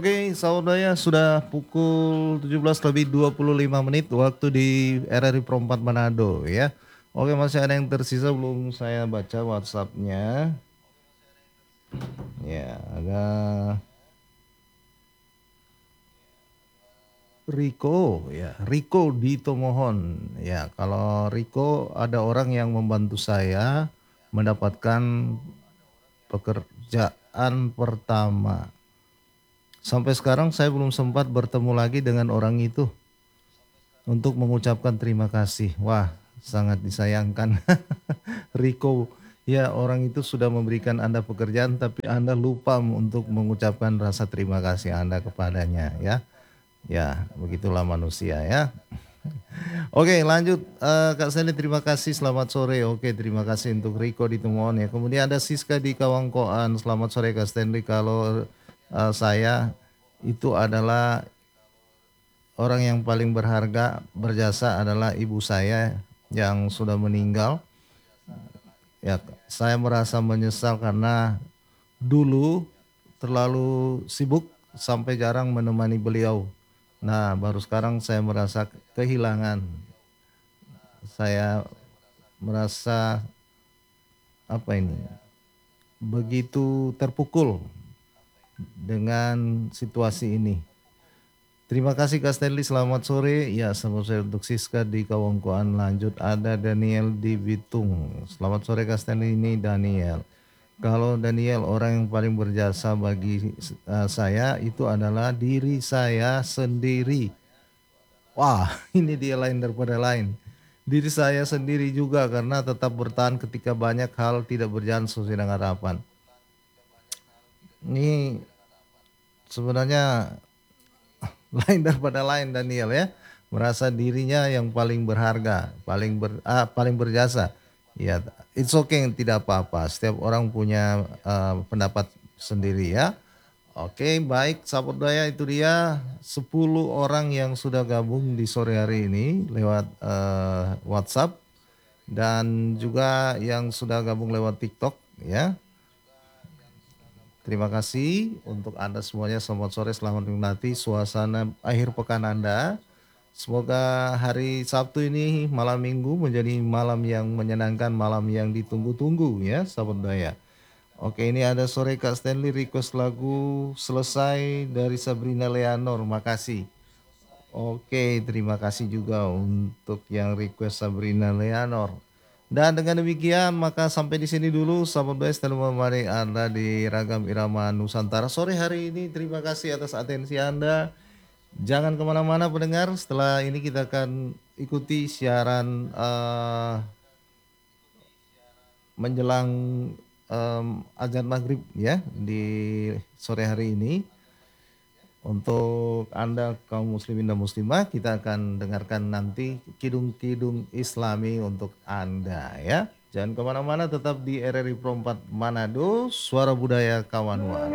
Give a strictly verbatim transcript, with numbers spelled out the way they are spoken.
Oke, saudara sudah pukul tujuh belas lebih dua puluh lima menit waktu di R R I Perempat Manado ya. Oke, masih ada yang tersisa belum saya baca WhatsApp-nya. Ya, ada Riko ya, Riko di Tomohon. Ya, kalau Riko ada orang yang membantu saya mendapatkan pekerjaan pertama. Sampai sekarang saya belum sempat bertemu lagi dengan orang itu untuk mengucapkan terima kasih. Wah, sangat disayangkan. Riko, ya orang itu sudah memberikan Anda pekerjaan tapi Anda lupa untuk mengucapkan rasa terima kasih Anda kepadanya ya. Ya, begitulah manusia ya. Oke, lanjut eh, Kak Sally, terima kasih, selamat sore. Oke, terima kasih untuk Riko di Temuan ya. Kemudian ada Siska di Kawangkoan. Selamat sore Kak Stanley. Kalau eh, saya itu adalah orang yang paling berharga berjasa adalah ibu saya yang sudah meninggal. Ya, saya merasa menyesal karena dulu terlalu sibuk sampai jarang menemani beliau. Nah, baru sekarang saya merasa kehilangan. Saya merasa apa ini? Begitu terpukul dengan situasi ini. Terima kasih Kak Stanley, selamat sore. Ya, selamat sore untuk Siska di Kawangkoan. Lanjut ada Daniel di Bitung. Selamat sore Kak Stanley, ini Daniel. Kalau Daniel, orang yang paling berjasa bagi uh, saya itu adalah diri saya sendiri. Wah, ini dia lain daripada lain. Diri saya sendiri juga karena tetap bertahan ketika banyak hal tidak berjalan sesuai dengan harapan. Ini sebenarnya lain daripada lain Daniel ya, merasa dirinya yang paling berharga, paling ber, ah, paling berjasa. Ya, it's okay, tidak apa-apa. Setiap orang punya uh, pendapat sendiri ya. Oke, baik sahabat daya, itu dia sepuluh orang yang sudah gabung di sore hari ini lewat uh, WhatsApp dan juga yang sudah gabung lewat TikTok ya. Terima kasih untuk Anda semuanya. Selamat sore, selamat menikmati suasana akhir pekan Anda. Semoga hari Sabtu ini malam Minggu menjadi malam yang menyenangkan, malam yang ditunggu-tunggu ya, sahabat daya. Oke, ini ada sore Kak Stanley request lagu Selesai dari Sabrina Leonor. Makasih. Oke, terima kasih juga untuk yang request Sabrina Leonor. Dan dengan demikian maka sampai di sini dulu sahabat baik, selalu menemani Anda di Ragam Irama Nusantara sore hari ini. Terima kasih atas atensi Anda. Jangan kemana-mana pendengar. Setelah ini kita akan ikuti siaran uh, menjelang um, azan maghrib ya di sore hari ini. Untuk Anda kaum muslimin dan muslimah, kita akan dengarkan nanti kidung-kidung Islami untuk Anda ya. Jangan kemana-mana, tetap di R R I Perempat Manado, Suara Budaya Kawanwa.